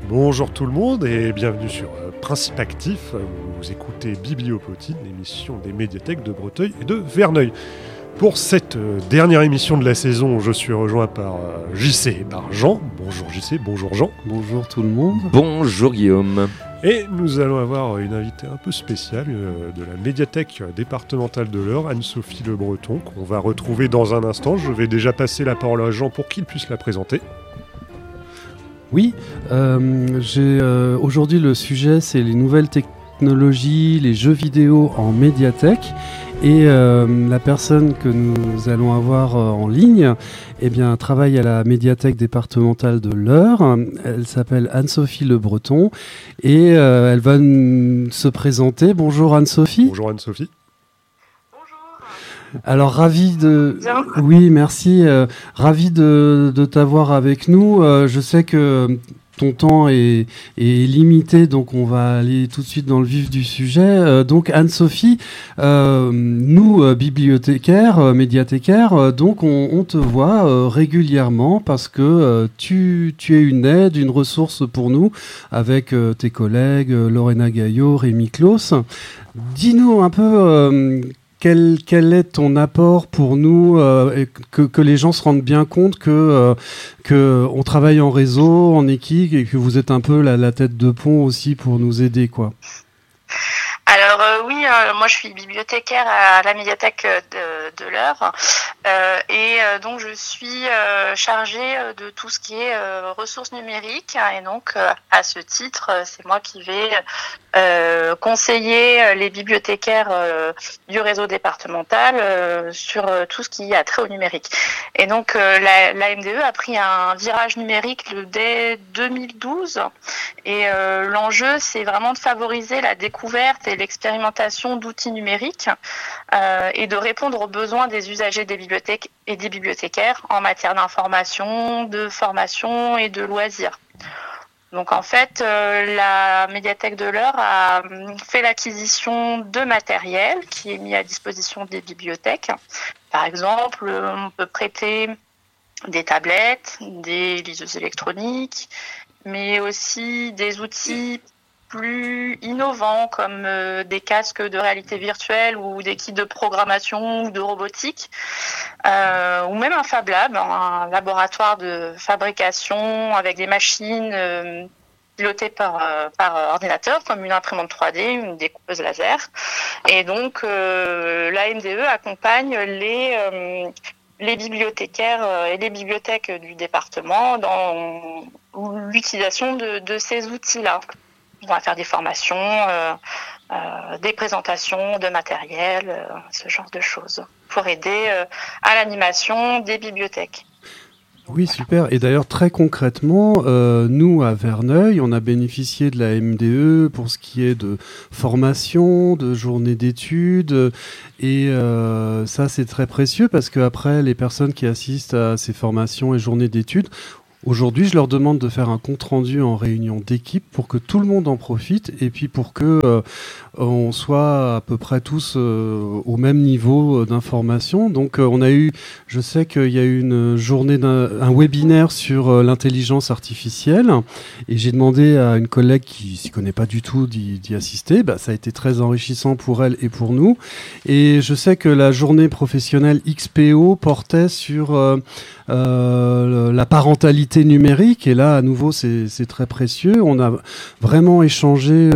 Bonjour tout le monde et bienvenue sur Principe Actif. Vous écoutez Bibliopotine, l'émission des médiathèques de Breteuil et de Verneuil. Pour cette dernière émission de la saison, je suis rejoint par JC et par Jean. Bonjour JC, bonjour Jean. Bonjour tout le monde. Bonjour Guillaume. Et nous allons avoir une invitée un peu spéciale de la médiathèque départementale de l'Eure, Anne-Sophie Le Breton, qu'on va retrouver dans un instant. Je vais déjà passer la parole à Jean pour qu'il puisse la présenter. Oui, aujourd'hui le sujet c'est les nouvelles technologies, les jeux vidéo en médiathèque. Et la personne que nous allons avoir en ligne travaille à la médiathèque départementale de l'Eure. Elle s'appelle Anne-Sophie Le Breton et elle va se présenter. Bonjour Anne-Sophie. Bonjour Anne-Sophie. Alors ravi de... Oui, merci. Ravi de t'avoir avec nous. Je sais que ton temps est limité, donc on va aller tout de suite dans le vif du sujet. Donc Anne-Sophie, nous bibliothécaires, médiathécaires, donc on te voit régulièrement parce que tu es une aide, une ressource pour nous avec tes collègues Lorena Gaillot, Rémi Claus. Dis-nous un peu... Quel est ton apport pour nous, et que les gens se rendent bien compte que on travaille en réseau, en équipe, et que vous êtes un peu la tête de pont aussi pour nous aider, quoi. Alors moi je suis bibliothécaire à la médiathèque de l'Eure donc je suis chargée de tout ce qui est ressources numériques et donc à ce titre c'est moi qui vais conseiller les bibliothécaires du réseau départemental sur tout ce qui a trait au numérique. Et donc la MDE a pris un virage numérique dès 2012 et l'enjeu c'est vraiment de favoriser la découverte et l'expérimentation d'outils numériques et de répondre aux besoins des usagers des bibliothèques et des bibliothécaires en matière d'information, de formation et de loisirs. Donc en fait, la médiathèque de l'Eure a fait l'acquisition de matériel qui est mis à disposition des bibliothèques. Par exemple, on peut prêter des tablettes, des liseuses électroniques, mais aussi des outils plus innovants comme des casques de réalité virtuelle ou des kits de programmation ou de robotique ou même un Fab Lab, un laboratoire de fabrication avec des machines pilotées par ordinateur comme une imprimante 3D, une découpeuse laser. Et donc la MDE accompagne les bibliothécaires et les bibliothèques du département dans l'utilisation de ces outils-là. On va faire des formations, des présentations de matériel, ce genre de choses, pour aider à l'animation des bibliothèques. Oui, super. Et d'ailleurs, très concrètement, nous, à Verneuil, on a bénéficié de la MDE pour ce qui est de formation, de journées d'études. Et ça, c'est très précieux parce qu'après, les personnes qui assistent à ces formations et journées d'études, aujourd'hui, je leur demande de faire un compte-rendu en réunion d'équipe pour que tout le monde en profite et puis pour que on soit à peu près tous au même niveau d'information. Donc, je sais qu'il y a eu une journée un webinaire sur l'intelligence artificielle et j'ai demandé à une collègue qui s'y connaît pas du tout d'y assister. Ça a été très enrichissant pour elle et pour nous. Et je sais que la journée professionnelle XPO portait sur la parentalité numérique et là à nouveau c'est très précieux. On a vraiment échangé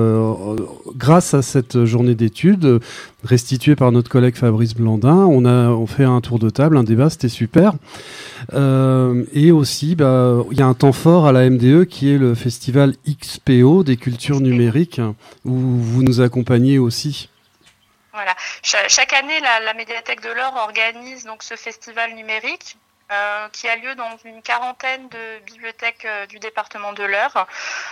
grâce à cette journée d'études restituée par notre collègue Fabrice Blandin. On fait un tour de table, un débat, c'était super. Et aussi il y a un temps fort à la MDE qui est le festival XPO des cultures numériques où vous nous accompagnez aussi. Voilà. Chaque année la médiathèque de l'Eure organise donc ce festival numérique qui a lieu dans une quarantaine de bibliothèques du département de l'Eure.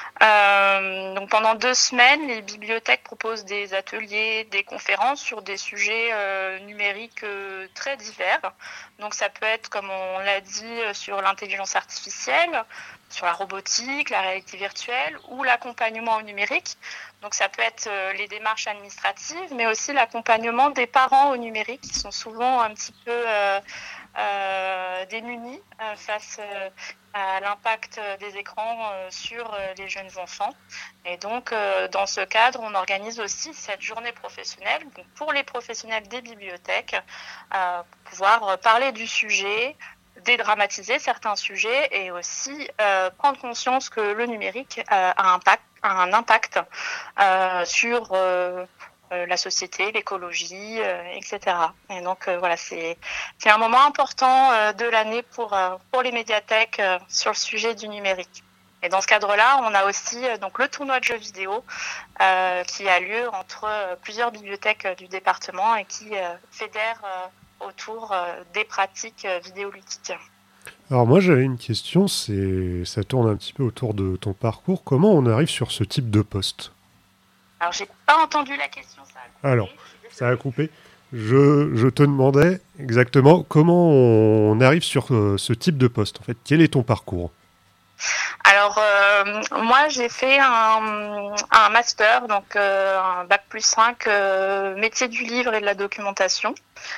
Donc pendant 2 semaines, les bibliothèques proposent des ateliers, des conférences sur des sujets numériques très divers. Donc ça peut être, comme on l'a dit, sur l'intelligence artificielle, sur la robotique, la réalité virtuelle ou l'accompagnement au numérique. Donc ça peut être les démarches administratives, mais aussi l'accompagnement des parents au numérique qui sont souvent un petit peu démunis face à l'impact des écrans sur les jeunes enfants. Et donc, dans ce cadre, on organise aussi cette journée professionnelle donc pour les professionnels des bibliothèques, pour pouvoir parler du sujet, dédramatiser certains sujets et aussi prendre conscience que le numérique a un impact sur la société, l'écologie, etc. Et donc voilà, c'est un moment important de l'année pour les médiathèques sur le sujet du numérique. Et dans ce cadre-là, on a aussi donc le tournoi de jeux vidéo qui a lieu entre plusieurs bibliothèques du département et qui fédère autour des pratiques vidéoludiques. Alors moi j'avais une question, ça tourne un petit peu autour de ton parcours. Comment on arrive sur ce type de poste ? Alors j'ai pas entendu la question, ça a coupé. Alors, ça a coupé. Je te demandais exactement comment on arrive sur ce type de poste. En fait, quel est ton parcours ? Alors moi j'ai fait un master, donc un bac plus 5, métier du livre et de la documentation.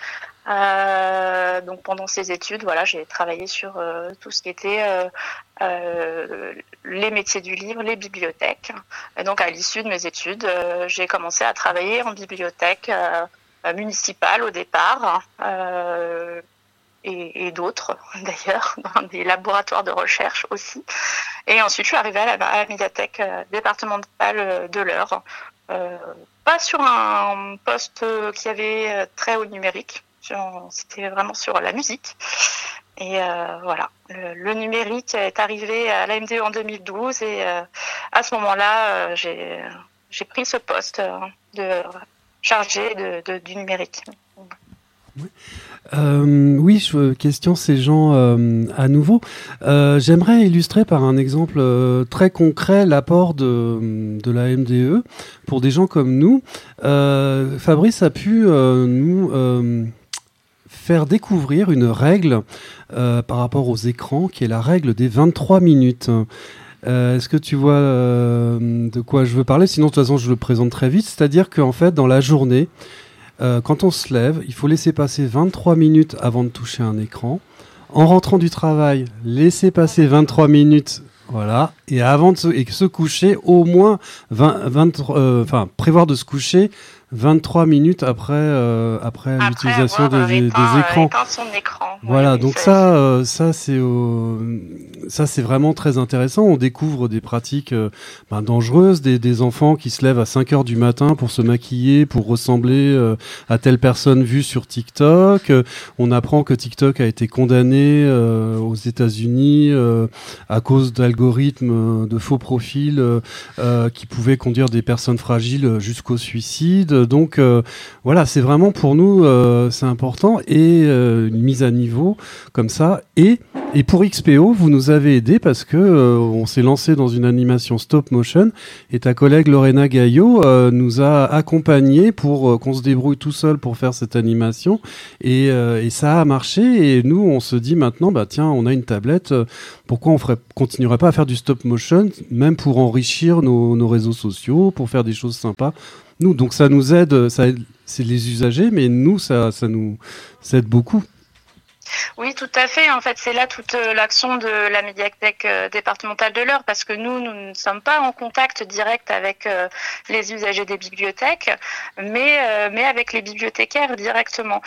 Donc pendant ces études, voilà, j'ai travaillé sur tout ce qui était les métiers du livre, les bibliothèques. Et donc à l'issue de mes études, j'ai commencé à travailler en bibliothèque municipale au départ, et d'autres d'ailleurs, dans des laboratoires de recherche aussi. Et ensuite, je suis arrivée à la médiathèque départementale de l'Eure, pas sur un poste qui avait très haut numérique. C'était vraiment sur la musique. Et voilà, le numérique est arrivé à la MDE en 2012 et à ce moment-là, j'ai pris ce poste de chargé du numérique. Oui, question ces gens à nouveau. J'aimerais illustrer par un exemple très concret l'apport de la MDE pour des gens comme nous. Fabrice a pu nous faire découvrir une règle par rapport aux écrans, qui est la règle des 23 minutes. Est-ce que tu vois de quoi je veux parler ? Sinon, de toute façon, je le présente très vite. C'est-à-dire qu'en fait, dans la journée, quand on se lève, il faut laisser passer 23 minutes avant de toucher un écran. En rentrant du travail, laisser passer 23 minutes, voilà, et avant de se coucher, au moins prévoir de se coucher 23 minutes après l'utilisation des écrans. Son écran. Voilà, donc ça c'est vraiment très intéressant. On découvre des pratiques dangereuses, des enfants qui se lèvent à 5 heures du matin pour se maquiller, pour ressembler à telle personne vue sur TikTok. On apprend que TikTok a été condamné aux États-Unis à cause d'algorithmes de faux profils qui pouvaient conduire des personnes fragiles jusqu'au suicide. Donc voilà, c'est vraiment pour nous c'est important et une mise à niveau comme ça. Et pour XPO, vous nous avez aidé parce que on s'est lancé dans une animation stop motion et ta collègue Lorena Gaillot nous a accompagnés pour qu'on se débrouille tout seul pour faire cette animation et ça a marché et nous on se dit maintenant tiens, on a une tablette, pourquoi on continuerait pas à faire du stop motion même pour enrichir nos réseaux sociaux, pour faire des choses sympas. Nous, donc ça nous aide, c'est les usagers, mais nous, ça nous aide beaucoup. Oui, tout à fait. En fait, c'est là toute l'action de la médiathèque départementale de l'Eure, parce que nous ne sommes pas en contact direct avec les usagers des bibliothèques, mais avec les bibliothécaires directement.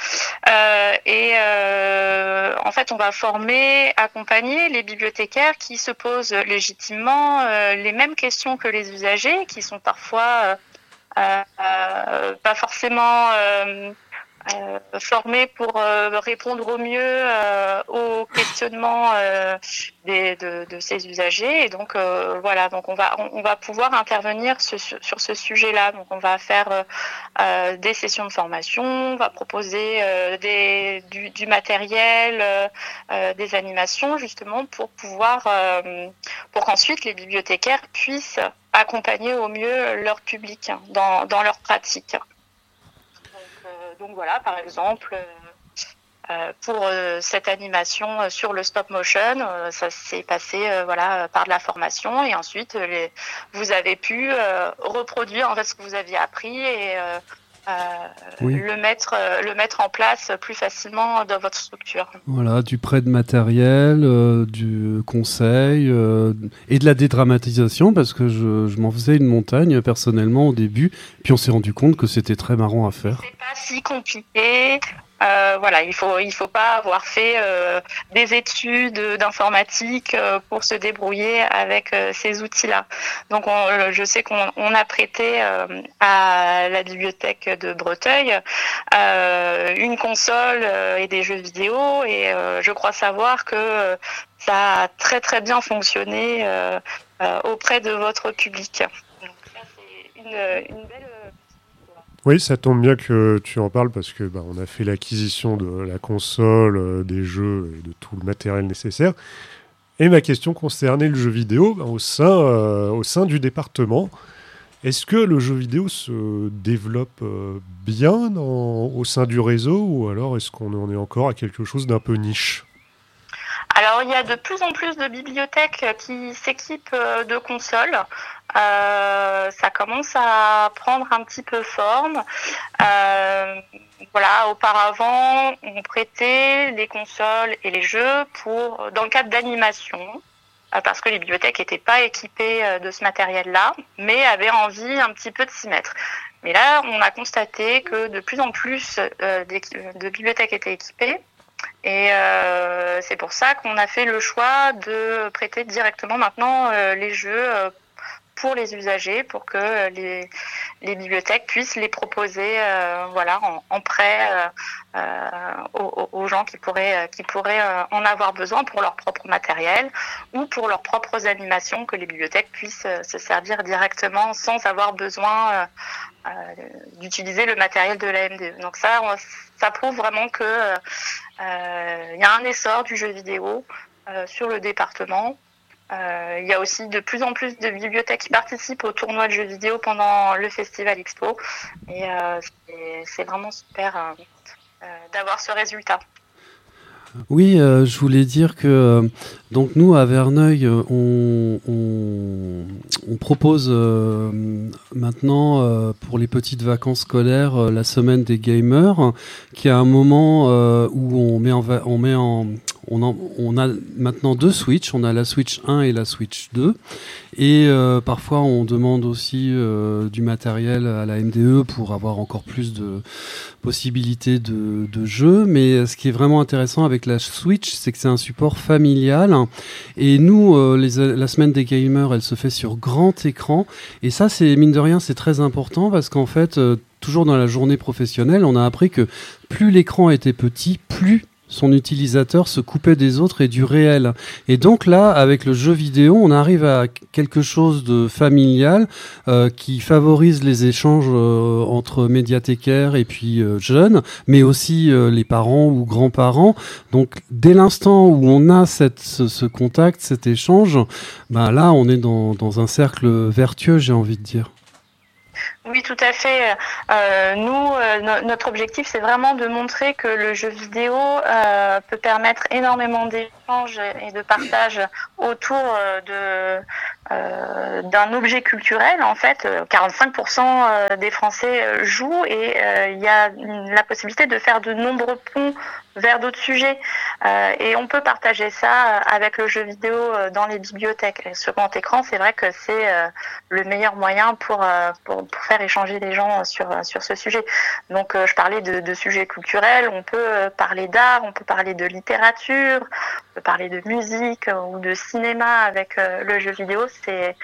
En fait, on va former, accompagner les bibliothécaires qui se posent légitimement les mêmes questions que les usagers, qui sont parfois pas forcément formés pour répondre au mieux aux questionnements de ces usagers. Et donc voilà, donc on va pouvoir intervenir sur ce sujet-là. Donc on va faire des sessions de formation, on va proposer du matériel, des animations justement pour pouvoir pour qu'ensuite les bibliothécaires puissent accompagner au mieux leur public dans leur pratique. Donc voilà, par exemple, pour cette animation sur le stop motion, ça s'est passé par de la formation et ensuite vous avez pu reproduire en fait ce que vous aviez appris Oui. le mettre en place plus facilement dans votre structure. Voilà, du prêt de matériel, du conseil et de la dédramatisation parce que je m'en faisais une montagne personnellement au début, puis on s'est rendu compte que c'était très marrant à faire. C'est pas si compliqué. Voilà, il faut pas avoir fait des études d'informatique pour se débrouiller avec ces outils-là. Donc, je sais qu'on a prêté à la bibliothèque de Breteuil une console et des jeux vidéo, et je crois savoir que ça a très très bien fonctionné auprès de votre public. Donc ça, c'est une belle. Oui, ça tombe bien que tu en parles parce que on a fait l'acquisition de la console, des jeux et de tout le matériel nécessaire. Et ma question concernait le jeu vidéo au sein du département. Est-ce que le jeu vidéo se développe bien au sein du réseau ou alors est-ce qu'on en est encore à quelque chose d'un peu niche ? Alors, il y a de plus en plus de bibliothèques qui s'équipent de consoles. Ça commence à prendre un petit peu forme. Voilà, auparavant, on prêtait les consoles et les jeux dans le cadre d'animation, parce que les bibliothèques n'étaient pas équipées de ce matériel-là, mais avaient envie un petit peu de s'y mettre. Mais là, on a constaté que de plus en plus de bibliothèques étaient équipées. Et c'est pour ça qu'on a fait le choix de prêter directement maintenant les jeux pour les usagers, pour que les bibliothèques puissent les proposer en prêt aux gens qui pourraient en avoir besoin pour leur propre matériel ou pour leurs propres animations, que les bibliothèques puissent se servir directement sans avoir besoin d'utiliser le matériel de la MDE. Donc ça prouve vraiment que il y a un essor du jeu vidéo sur le département. Il y a aussi de plus en plus de bibliothèques qui participent au tournoi de jeux vidéo pendant le Festival Expo. Et c'est vraiment super d'avoir ce résultat. Oui, je voulais dire que donc nous à Verneuil, on propose maintenant pour les petites vacances scolaires la semaine des gamers, qui est un moment où on a maintenant 2 Switch, on a la Switch 1 et la Switch 2, et parfois on demande aussi du matériel à la MDE pour avoir encore plus de possibilités de jeux, mais ce qui est vraiment intéressant avec la Switch, c'est que c'est un support familial, et nous, la semaine des gamers, elle se fait sur grand écran, et ça, c'est mine de rien, c'est très important, parce qu'en fait, toujours dans la journée professionnelle, on a appris que plus l'écran était petit, plus son utilisateur se coupait des autres et du réel. Et donc là, avec le jeu vidéo, on arrive à quelque chose de familial qui favorise les échanges entre médiathécaires et puis jeunes, mais aussi les parents ou grands-parents. Donc dès l'instant où on a ce contact, cet échange, là, on est dans un cercle vertueux, j'ai envie de dire. Oui, tout à fait. Notre objectif, c'est vraiment de montrer que le jeu vidéo peut permettre énormément d'échanges et de partage autour d'un objet culturel. En fait, 45% des Français jouent, et il y a la possibilité de faire de nombreux ponts vers d'autres sujets. Et on peut partager ça avec le jeu vidéo dans les bibliothèques. Et ce grand écran, c'est vrai que c'est le meilleur moyen pour faire échanger les gens sur ce sujet. Donc, je parlais de sujets culturels, on peut parler d'art, on peut parler de littérature, on peut parler de musique ou de cinéma avec le jeu vidéo. C'est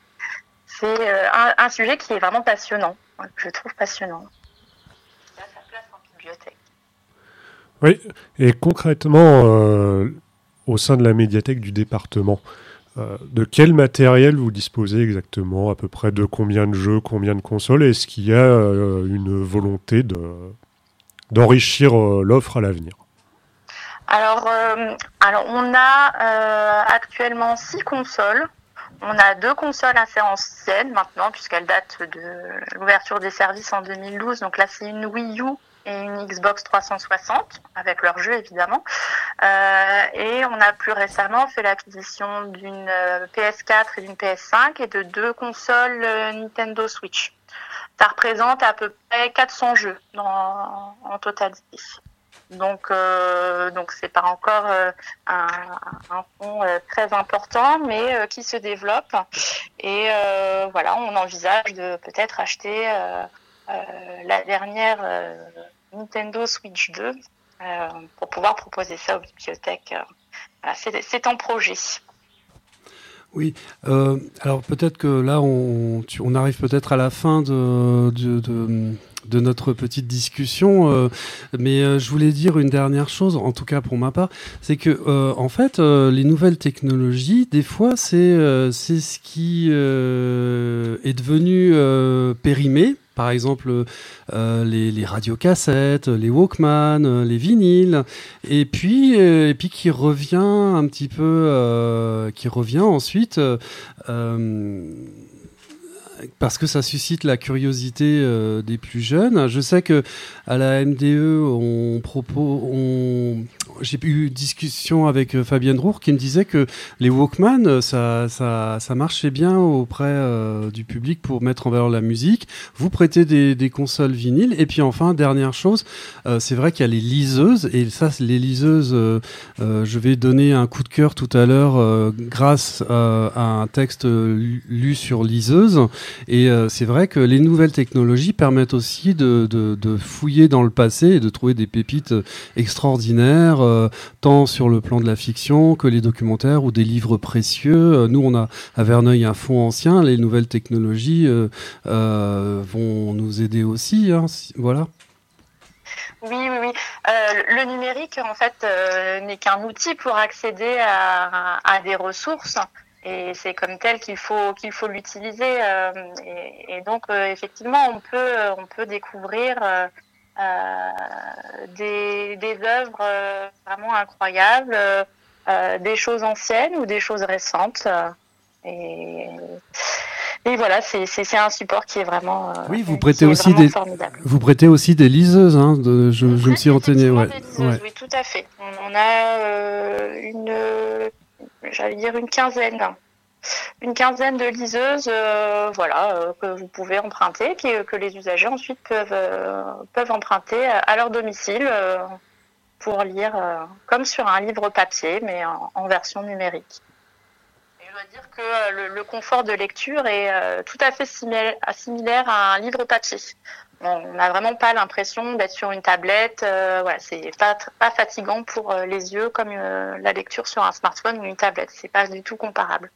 un sujet qui est vraiment passionnant, que je trouve passionnant. Il a sa place en bibliothèque. Oui, et concrètement, au sein de la médiathèque du département, de quel matériel vous disposez exactement? À peu près de combien de jeux, combien de consoles? Est-ce qu'il y a une volonté d'enrichir l'offre à l'avenir? Alors on a actuellement 6 consoles. On a 2 consoles assez anciennes maintenant, puisqu'elles datent de l'ouverture des services en 2012. Donc là, c'est une Wii U et une Xbox 360, avec leurs jeux évidemment. Et on a plus récemment fait l'acquisition d'une PS4 et d'une PS5 et de 2 consoles Nintendo Switch. Ça représente à peu près 400 jeux en totalité. Donc c'est pas encore un fonds très important, mais qui se développe. Et voilà, on envisage de peut-être acheter la dernière Nintendo Switch 2 pour pouvoir proposer ça aux bibliothèques. Voilà, c'est en projet. Oui, alors peut-être que là, on arrive peut-être à la fin de notre petite discussion, mais je voulais dire une dernière chose, en tout cas pour ma part, c'est que en fait, les nouvelles technologies, des fois, c'est ce qui est devenu périmé. Par exemple, les radiocassettes, les Walkman, les vinyles, et puis qui revient un petit peu, qui revient ensuite. Parce que ça suscite la curiosité des plus jeunes. Je sais que à la MDE, j'ai eu une discussion avec Fabienne Roure qui me disait que les Walkman, ça marchait bien auprès du public pour mettre en valeur la musique. Vous prêtez des consoles vinyles. Et puis enfin, dernière chose, c'est vrai qu'il y a les liseuses. Et ça, les liseuses, je vais donner un coup de cœur tout à l'heure grâce à un texte lu sur liseuse. Et c'est vrai que les nouvelles technologies permettent aussi de fouiller dans le passé et de trouver des pépites extraordinaires, tant sur le plan de la fiction que les documentaires ou des livres précieux. Nous, on a à Verneuil un fonds ancien. Les nouvelles technologies vont nous aider aussi. Voilà. Oui. Le numérique, en fait, n'est qu'un outil pour accéder à des ressources. Et c'est comme tel qu'il faut l'utiliser. Et donc, effectivement, on peut découvrir des œuvres vraiment incroyables, des choses anciennes ou des choses récentes. Et voilà, c'est un support qui est vraiment oui, vous prêtez aussi formidable. Vous prêtez aussi des liseuses, je me suis renseigné. Ouais. Oui, tout à fait. On a une quinzaine de liseuses, que vous pouvez emprunter, que les usagers ensuite peuvent emprunter à leur domicile pour lire comme sur un livre papier, mais en version numérique. Et je dois dire que le confort de lecture est tout à fait similaire à un livre papier. On n'a vraiment pas l'impression d'être sur une tablette. C'est pas fatigant pour les yeux comme la lecture sur un smartphone ou une tablette. C'est pas du tout comparable.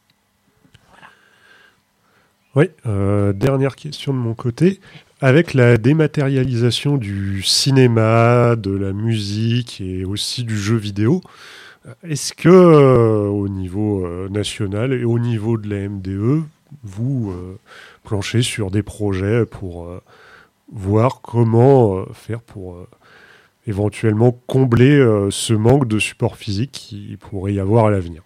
Oui, dernière question de mon côté. Avec la dématérialisation du cinéma, de la musique et aussi du jeu vidéo, est-ce que au niveau national et au niveau de la MDE, vous planchez sur des projets pour voir comment faire pour éventuellement combler ce manque de support physique qui pourrait y avoir à l'avenir?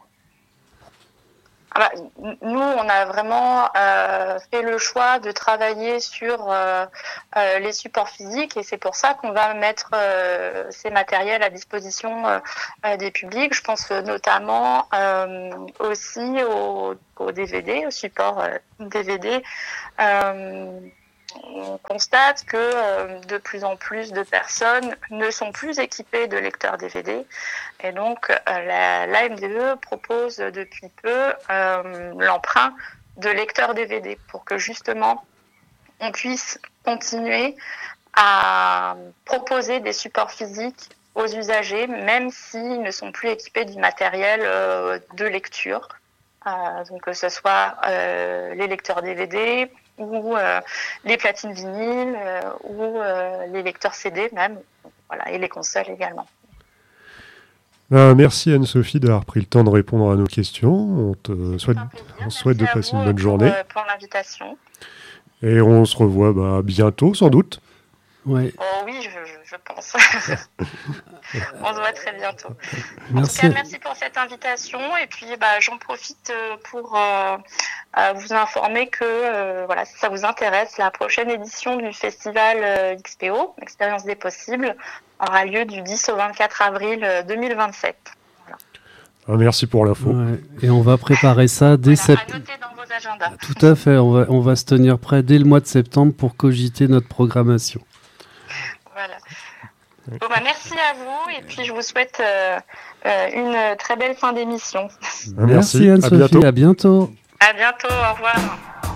Nous, on a vraiment fait le choix de travailler sur les supports physiques et c'est pour ça qu'on va mettre ces matériels à disposition des publics. Je pense notamment aussi au DVD, au support DVD. On constate que de plus en plus de personnes ne sont plus équipées de lecteurs DVD et donc la MDE propose depuis peu l'emprunt de lecteurs DVD pour que justement on puisse continuer à proposer des supports physiques aux usagers même s'ils ne sont plus équipés du matériel de lecture. Donc que ce soit les lecteurs DVD ou les platines vinyles ou les lecteurs CD même, voilà, et les consoles également. Merci Anne-Sophie d'avoir pris le temps de répondre à nos questions. On souhaite de passer une bonne journée. Pour l'invitation. Et on se revoit bientôt sans doute. Ouais. Oh oui, je pense. On se voit très bientôt. Merci. En tout cas, merci pour cette invitation. Et puis, j'en profite pour vous informer que, si ça vous intéresse, la prochaine édition du festival XPO, Expérience des possibles, aura lieu du 10 au 24 avril 2027. Voilà. Merci pour l'info. Ouais. Et on va préparer ça dès septembre. À noter dans vos agendas. Tout à fait, on va se tenir prêt dès le mois de septembre pour cogiter notre programmation. Voilà. Bon, merci à vous et puis je vous souhaite une très belle fin d'émission. Merci Anne-Sophie, à bientôt. À bientôt, au revoir.